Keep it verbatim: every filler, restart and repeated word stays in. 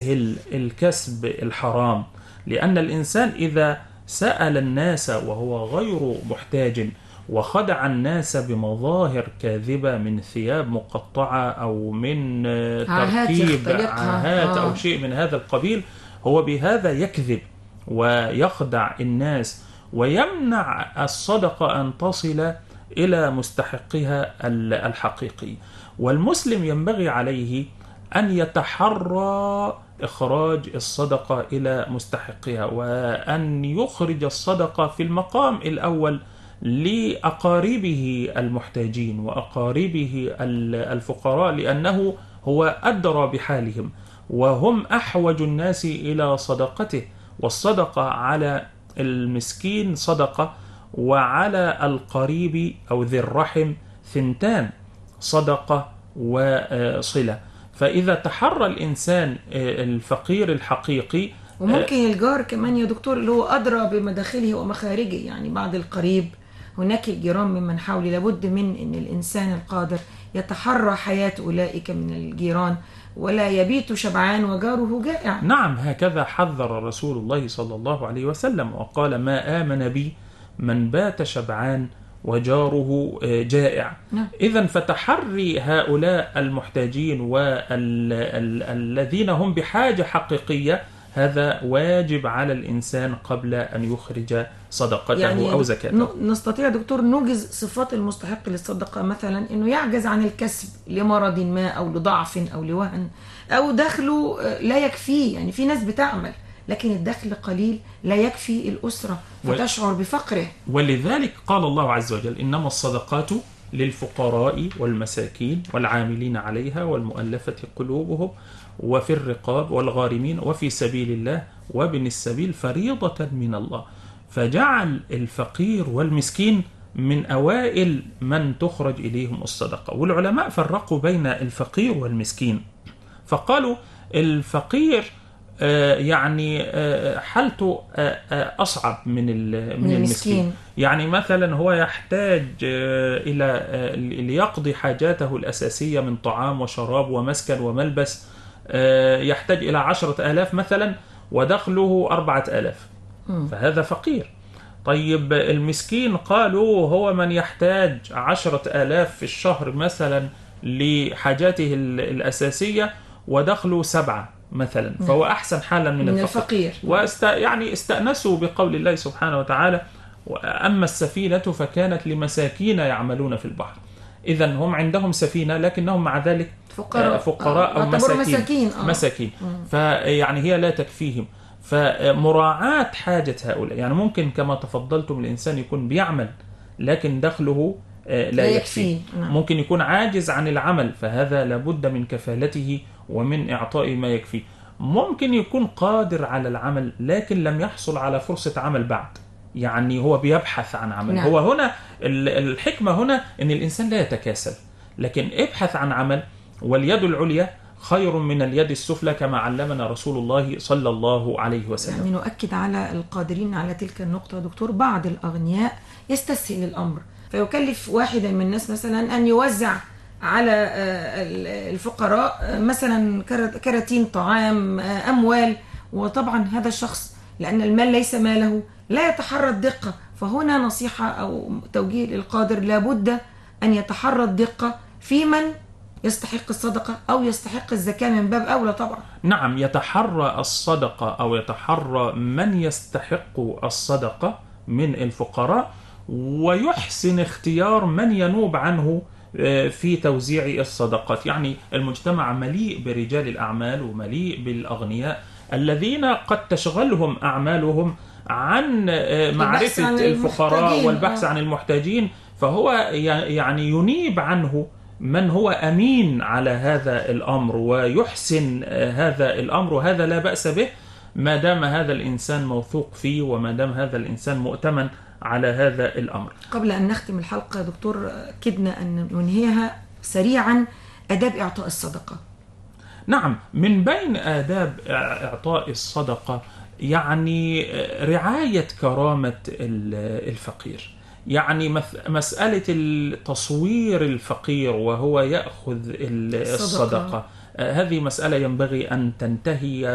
الكسب الحرام، لأن الإنسان إذا سأل الناس وهو غير محتاج وخدع الناس بمظاهر كاذبة من ثياب مقطعة أو من تركيب عاهات أو شيء من هذا القبيل، هو بهذا يكذب ويخدع الناس ويمنع الصدقة أن تصل إلى مستحقها الحقيقي. والمسلم ينبغي عليه أن يتحرى إخراج الصدقة إلى مستحقها، وأن يخرج الصدقة في المقام الأول لأقاربه المحتاجين وأقاربه الفقراء، لأنه هو أدرى بحالهم وهم أحوج الناس إلى صدقته. والصدقة على المسكين صدقة، وعلى القريب أو ذي الرحم ثنتان، صدقة وصلة. فإذا تحرى الإنسان الفقير الحقيقي، وممكن الجار كمان يا دكتور اللي هو أدرى بمداخله ومخارجه، يعني بعض القريب هناك الجيران ممن حولي، لابد من أن الإنسان القادر يتحرى حياة أولئك من الجيران ولا يبيت شبعان وجاره جائع. نعم، هكذا حذر رسول الله صلى الله عليه وسلم وقال: ما آمن بي من بات شبعان وجاره جائع. نعم. إذن فتحري هؤلاء المحتاجين والذين هم بحاجة حقيقية هذا واجب على الإنسان قبل أن يخرج صدقته يعني أو زكاته. نستطيع دكتور نوجز صفات المستحق للصدقة، مثلا أنه يعجز عن الكسب لمرض ما أو لضعف أو لوهن أو دخله لا يكفيه، يعني في ناس بتعمل لكن الدخل قليل لا يكفي الأسرة فتشعر بفقره. ولذلك قال الله عز وجل: إنما الصدقات للفقراء والمساكين والعاملين عليها والمؤلفة قلوبهم وفي الرقاب والغارمين وفي سبيل الله وابن السبيل فريضة من الله. فجعل الفقير والمسكين من أوائل من تخرج إليهم الصدقة. والعلماء فرقوا بين الفقير والمسكين، فقالوا الفقير يعني حالته أصعب من من المسكين. يعني مثلا هو يحتاج إلى ليقضي حاجاته الأساسية من طعام وشراب ومسكن وملبس، يحتاج إلى عشرة آلاف مثلا ودخله أربعة آلاف، فهذا فقير. طيب المسكين قالوا هو من يحتاج عشرة آلاف في الشهر مثلا لحاجاته الأساسية ودخله سبعة مثلا، فهو أحسن حالا من, من الفقير. وست يعني استأنسوا بقول الله سبحانه وتعالى: أما السفينة فكانت لمساكين يعملون في البحر. إذن هم عندهم سفينة لكنهم مع ذلك فقراء, فقراء أو مساكين, مساكين. آه. مساكين. فيعني هي لا تكفيهم. فمراعاة حاجة هؤلاء، يعني ممكن كما تفضلتم الإنسان يكون بيعمل لكن دخله لا يكفي، ممكن يكون عاجز عن العمل فهذا لابد من كفالته ومن إعطاء ما يكفي. ممكن يكون قادر على العمل لكن لم يحصل على فرصة عمل بعد، يعني هو بيبحث عن عمل. نعم. هو هنا الحكمة هنا أن الإنسان لا يتكاسل، لكن ابحث عن عمل، واليد العليا خير من اليد السفلى كما علمنا رسول الله صلى الله عليه وسلم. يعني نؤكد على القادرين على تلك النقطة دكتور. بعض الأغنياء يستسهل الأمر فيكلف واحدا من الناس مثلا أن يوزع على الفقراء مثلا كراتين طعام، أموال، وطبعا هذا الشخص لأن المال ليس ماله لا يتحرى الدقة. فهنا نصيحة أو توجيه للقادر لابد أن يتحرى الدقة في من يستحق الصدقة أو يستحق الزكاة من باب أولى طبعا. نعم، يتحرى الصدقة أو يتحرى من يستحق الصدقة من الفقراء، ويحسن اختيار من ينوب عنه في توزيع الصدقات. يعني المجتمع مليء برجال الأعمال ومليء بالأغنياء الذين قد تشغلهم أعمالهم عن معرفة الفقراء والبحث عن المحتاجين، فهو يعني ينيب عنه من هو أمين على هذا الأمر ويحسن هذا الأمر، وهذا لا بأس به ما دام هذا الإنسان موثوق فيه وما دام هذا الإنسان مؤتمن على هذا الأمر. قبل أن نختم الحلقة دكتور كدنا أن ننهيها سريعا آداب إعطاء الصدقة. نعم، من بين آداب إعطاء الصدقة يعني رعاية كرامة الفقير. يعني مسألة التصوير الفقير وهو يأخذ الصدقة، هذه مسألة ينبغي أن تنتهي